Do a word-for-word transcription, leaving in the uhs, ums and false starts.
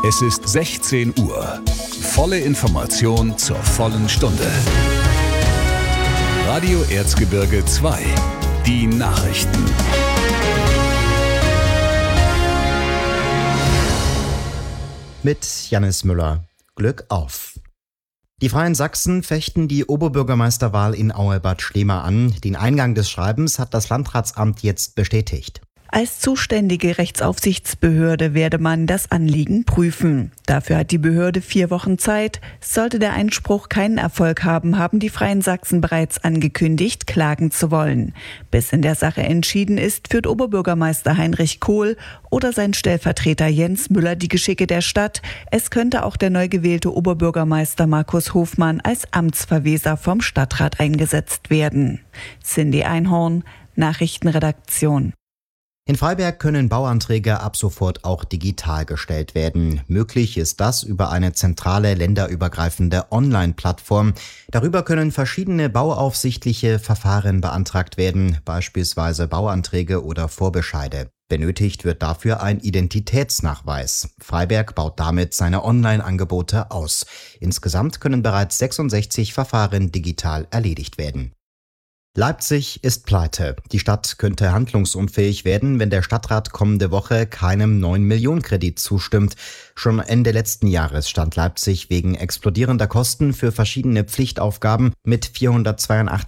Es ist sechzehn Uhr. Volle Information zur vollen Stunde. Radio Erzgebirge zwei. Die Nachrichten. Mit Jannis Müller. Glück auf! Die Freien Sachsen fechten die Oberbürgermeisterwahl in Aue-Bad Schlema an. Den Eingang des Schreibens hat das Landratsamt jetzt bestätigt. Als zuständige Rechtsaufsichtsbehörde werde man das Anliegen prüfen. Dafür hat die Behörde vier Wochen Zeit. Sollte der Einspruch keinen Erfolg haben, haben die Freien Sachsen bereits angekündigt, klagen zu wollen. Bis in der Sache entschieden ist, führt Oberbürgermeister Heinrich Kohl oder sein Stellvertreter Jens Müller die Geschicke der Stadt. Es könnte auch der neu gewählte Oberbürgermeister Markus Hofmann als Amtsverweser vom Stadtrat eingesetzt werden. Cindy Einhorn, Nachrichtenredaktion. In Freiberg können Bauanträge ab sofort auch digital gestellt werden. Möglich ist das über eine zentrale länderübergreifende Online-Plattform. Darüber können verschiedene bauaufsichtliche Verfahren beantragt werden, beispielsweise Bauanträge oder Vorbescheide. Benötigt wird dafür ein Identitätsnachweis. Freiberg baut damit seine Online-Angebote aus. Insgesamt können bereits sechsundsechzig Verfahren digital erledigt werden. Leipzig ist pleite. Die Stadt könnte handlungsunfähig werden, wenn der Stadtrat kommende Woche keinem neun Millionen Kredit zustimmt. Schon Ende letzten Jahres stand Leipzig wegen explodierender Kosten für verschiedene Pflichtaufgaben mit vierhundertzweiundachtzig